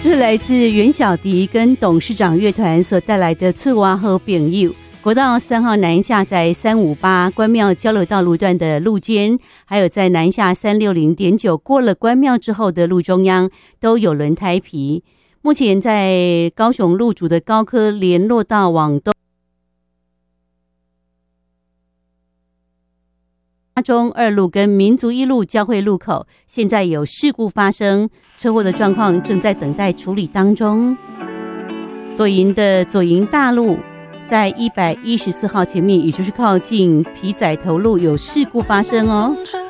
这是来自袁小迪跟董事长乐团所带来的《厝仔好朋友》。国道3号南下在358关庙交流道路段的路肩，还有在南下360.9过了关庙之后的路中央都有轮胎皮。目前在高雄路主的高科联络道往东中2路跟民族1路交汇路口，现在有事故发生，车祸的状况正在等待处理当中。左营的左营大路在114号前面，也就是靠近皮仔头路有事故发生哦。